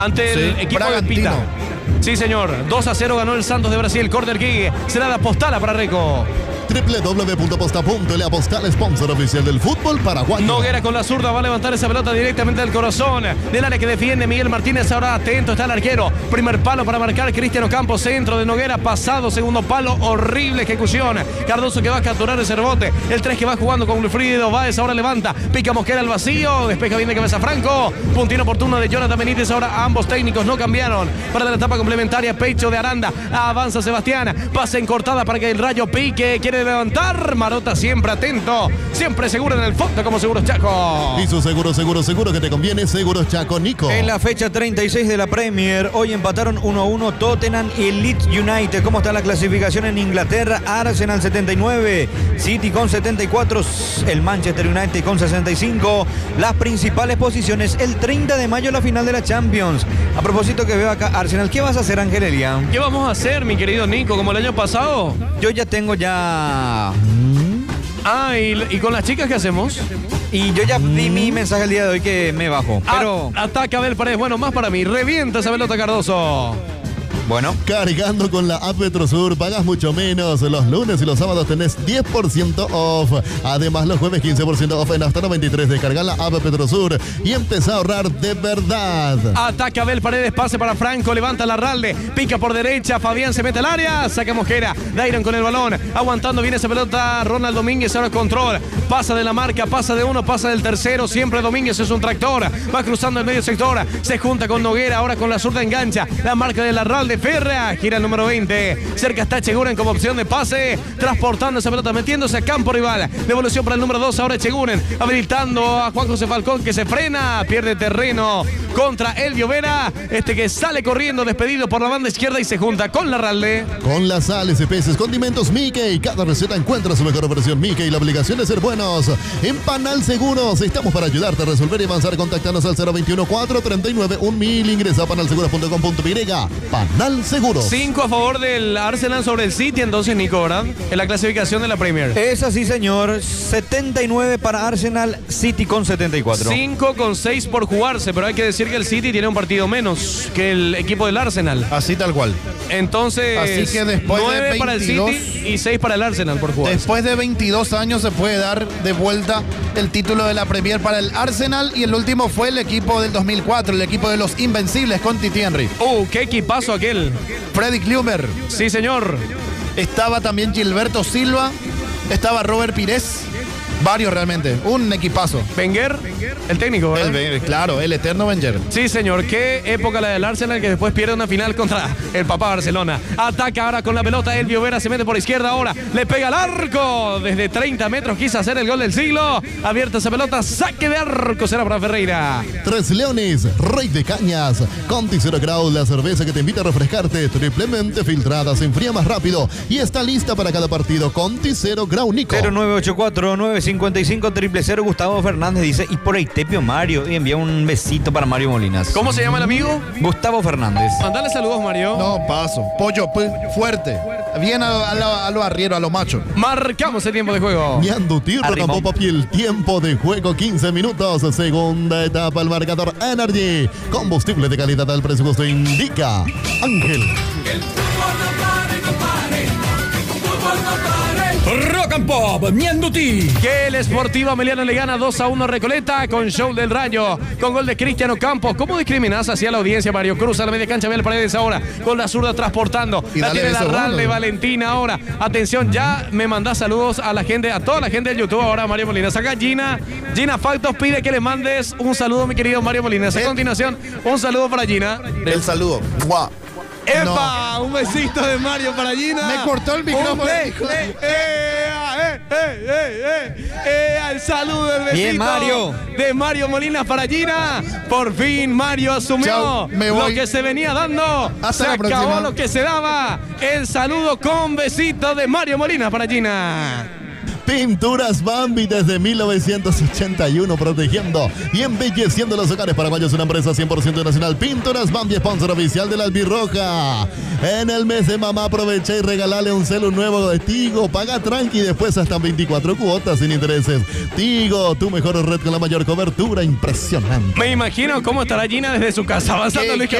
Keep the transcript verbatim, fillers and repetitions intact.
ante el sí, equipo Bragantino. de Pita. Sí, señor. dos a cero ganó el Santos de Brasil. Corner kick. Será la postala para Reco. doble u doble u doble u punto posta punto ele, Apostal, sponsor oficial del fútbol paraguayo. Noguera con la zurda va a levantar esa pelota directamente del corazón del área que defiende Miguel Martínez. Ahora atento está el arquero. Primer palo para marcar Cristiano Campos. Centro de Noguera. Pasado. Segundo palo. Horrible ejecución. Cardoso que va a capturar ese rebote. El tres que va jugando con Wilfrido Báez. Ahora levanta. Pica Mosquera al vacío. Despeja bien de cabeza Franco. Puntino oportuno de Jonathan Benítez. Ahora ambos técnicos no cambiaron. Para la etapa complementaria. Pecho de Aranda. Avanza Sebastián. Pase en cortada para que el Rayo pique. Quiere levantar. Marota siempre atento. Siempre seguro en el fondo como Seguros Chaco. Y su seguro, seguro, seguro que te conviene. Seguros Chaco, Nico. En la fecha treinta y seis de la Premier, hoy empataron uno a uno Tottenham y Leeds United. ¿Cómo está la clasificación en Inglaterra? Arsenal setenta y nueve, City con setenta y cuatro, el Manchester United con sesenta y cinco. Las principales posiciones, el treinta de mayo la final de la Champions. A propósito que veo acá, Arsenal, ¿qué vas a hacer, Ángel Elia? ¿Qué vamos a hacer, mi querido Nico? ¿Como el año pasado? Yo ya tengo ya... Ah, ¿y, y con las chicas qué hacemos? Y yo ya di mi mensaje el día de hoy que me bajo, pero... A, ataca Abel Paredes, bueno, más para mí. Revienta esa pelota, Cardoso. Bueno. Cargando con la app Petrosur, pagas mucho menos. Los lunes y los sábados tenés diez por ciento off. Además, los jueves quince por ciento off en hasta noventa y tres. Descarga la app Petrosur y empezá a ahorrar de verdad. Ataca Abel Paredes, pase para Franco, levanta la Ralde, pica por derecha, Fabián se mete al área, saca Mosquera, Dairon con el balón, aguantando bien esa pelota, Ronald Domínguez ahora control, pasa de la marca, pasa de uno, pasa del tercero, siempre Domínguez es un tractor, va cruzando el medio sector, se junta con Noguera, ahora con la zurda engancha, la marca de la Ralde, Ferrea, gira el número veinte, cerca está Echeguren como opción de pase, transportando esa pelota, metiéndose a campo rival, devolución para el número dos, ahora Echeguren, habilitando a Juan José Falcón que se frena, pierde terreno contra Elvio Vera, este que sale corriendo despedido por la banda izquierda y se junta con la Ralde. Con las sales, especies, condimentos Mickey, cada receta encuentra su mejor versión Mickey, la obligación de ser buenos. En Panal Seguros estamos para ayudarte a resolver y avanzar. Contáctanos al cero veintiuno, cuatro treinta y nueve, un mil, ingresa a panal seguros punto com punto pe. Panal Seguros. cinco a favor del Arsenal sobre el City, entonces, Nico, ¿verdad? En la clasificación de la Premier. Es así, señor. setenta y nueve para Arsenal, City con setenta y cuatro. cinco con seis por jugarse, pero hay que decir que el City tiene un partido menos que el equipo del Arsenal. Así tal cual. Entonces, así que después nueve de para el City y seis para el Arsenal por jugar. Después de veintidós años se puede dar de vuelta el título de la Premier para el Arsenal, y el último fue el equipo del dos mil cuatro, el equipo de los Invencibles con Titi Henry. ¡Uh, qué equipazo aquel! Freddy Kluber. Sí, señor. Estaba también Gilberto Silva, estaba Robert Pires. Varios realmente, un equipazo. Wenger, el técnico, ¿verdad? El, claro, el eterno Wenger. Sí, señor, qué época la del Arsenal, que después pierde una final contra el papá Barcelona. Ataca ahora con la pelota, Elvio Vera se mete por izquierda ahora, le pega al arco, desde treinta metros quiso hacer el gol del siglo, abierta esa pelota, saque de arco, será para Ferreira. Tres Leones, Rey de Cañas, Conti Zero Grau, la cerveza que te invita a refrescarte, triplemente filtrada, se enfría más rápido y está lista para cada partido. Conti Zero Grau, Nico. cero nueve ocho cuatro, nueve cincuenta y cinco, triple cero. Gustavo Fernández dice, y por ahí Tepio Mario, y envía un besito para Mario Molinas. ¿Cómo se llama el amigo? Gustavo Fernández. Mandale saludos, Mario. No, paso. Pollo, pues, fuerte. Bien a, a, lo, a lo arriero, a lo macho. Marcamos el tiempo de juego. Ñanduti, Rocambó Papiel, tiempo de juego quince minutos. Segunda etapa, el marcador Energy. Combustible de calidad al presupuesto indica Ángel. El fútbol no pare, no pare. El fútbol no pare. Rock and Pop, Ñanduti. Que el Sportivo Emiliano le gana dos a uno a Recoleta con show del Rayo, con gol de Cristiano Campos. ¿Cómo discriminás hacia la audiencia, Mario Cruz? A la media cancha, Abel Paredes ahora con la zurda transportando. Y la tiene la Ralde, bueno. Valentina ahora. Atención, ya me mandás saludos a la gente, a toda la gente de YouTube ahora, Mario Molinas. Acá Gina, Gina Factos pide que le mandes un saludo, mi querido Mario Molinas. A continuación, un saludo para Gina. El saludo. ¡Mua! ¡Epa! No. Un besito de Mario para Gina. Me cortó el micrófono. Eh, eh, eh, eh, eh, eh, eh, el saludo, el besito. Bien, Mario. De Mario Molinas para Gina. Por fin Mario asumió Chao, me voy. lo que se venía dando. Hasta se la acabó próxima. lo que se daba. El saludo con besito de Mario Molinas para Gina. Pinturas Bambi desde mil novecientos ochenta y uno, protegiendo y embelleciendo los hogares paraguayos. Una empresa cien por ciento nacional. Pinturas Bambi, sponsor oficial de la Albirroja. En el mes de mamá aprovecha y regalale un celu nuevo de Tigo. Paga tranqui y después hasta veinticuatro cuotas sin intereses. Tigo, tu mejor red con la mayor cobertura. Impresionante. Me imagino cómo estará Gina desde su casa avanzando. ¿Qué- Luis qué